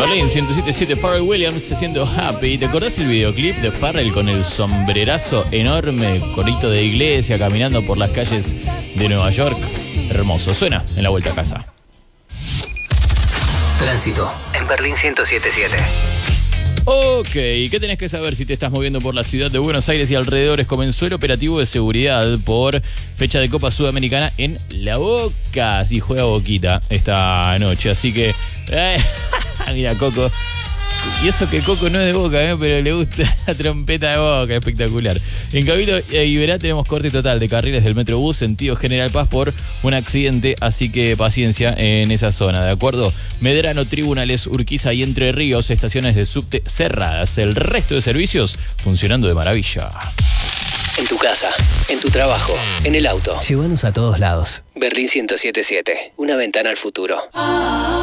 Berlín 107.7, Pharrell Williams haciendo Happy. ¿Te acordás el videoclip de Pharrell con el sombrerazo enorme, corito de iglesia, caminando por las calles de Nueva York? Hermoso, suena en la vuelta a casa. Tránsito en Berlín 107.7. Ok, ¿qué tenés que saber si te estás moviendo por la ciudad de Buenos Aires y alrededores? Comenzó el operativo de seguridad por fecha de Copa Sudamericana en La Boca. Sí, juega Boquita esta noche, así que... mira, Coco. Y eso que Coco no es de Boca, pero le gusta la trompeta de Boca, espectacular. En Cabildo y Iberá tenemos corte total de carriles del Metrobús sentido General Paz por un accidente, así que paciencia en esa zona, ¿de acuerdo? Medrano, Tribunales, Urquiza y Entre Ríos, estaciones de subte cerradas. El resto de servicios funcionando de maravilla. En tu casa, en tu trabajo, en el auto. Llévanos a todos lados. Berlín 107.7, una ventana al futuro.